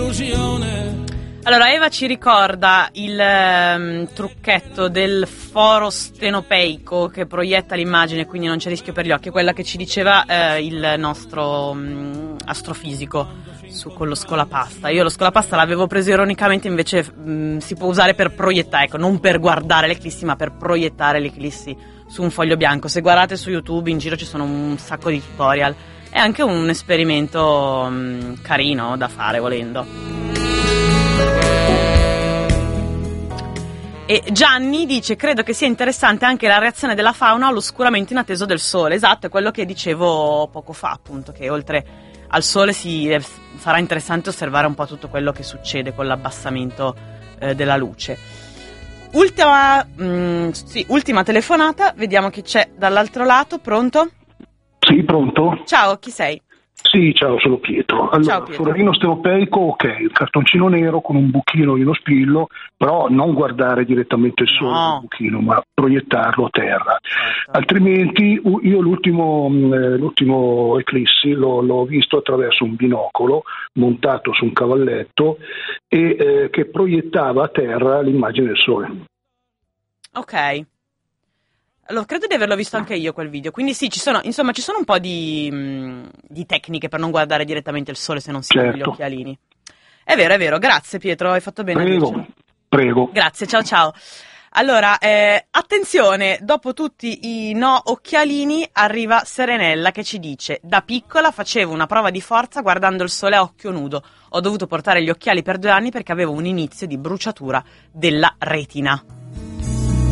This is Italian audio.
un'illusione. Allora, Eva ci ricorda il trucchetto del foro stenopeico che proietta l'immagine, quindi non c'è rischio per gli occhi, quella che ci diceva il nostro astrofisico con lo scolapasta. Io lo scolapasta l'avevo preso ironicamente, invece si può usare per proiettare, ecco, non per guardare l'eclissi, ma per proiettare l'eclissi su un foglio bianco. Se guardate su YouTube in giro ci sono un sacco di tutorial. È anche un esperimento carino da fare volendo. E Gianni dice: credo che sia interessante anche la reazione della fauna all'oscuramento inatteso del sole. Esatto, è quello che dicevo poco fa, appunto, che oltre al sole sarà interessante osservare un po' tutto quello che succede con l'abbassamento della luce. Ultima telefonata, vediamo chi c'è dall'altro lato. Pronto? Sì, pronto? Ciao, chi sei? Sì, ciao, sono Pietro. Allora, ciao, Pietro. Forarino stenopeico, ok, il cartoncino nero con un buchino in uno spillo, però non guardare direttamente il sole col buchino, ma proiettarlo a terra. Certo. Altrimenti, io l'ultimo eclissi l'ho visto attraverso un binocolo montato su un cavalletto e che proiettava a terra l'immagine del sole. Ok. Allora, credo di averlo visto anche io quel video, quindi sì, ci sono un po' di tecniche per non guardare direttamente il sole se non si hanno gli occhialini. È vero, grazie Pietro, hai fatto bene a dircelo. Prego. Grazie, ciao. Allora, attenzione, dopo tutti i no occhialini arriva Serenella che ci dice: da piccola facevo una prova di forza guardando il sole a occhio nudo, ho dovuto portare gli occhiali per 2 anni perché avevo un inizio di bruciatura della retina.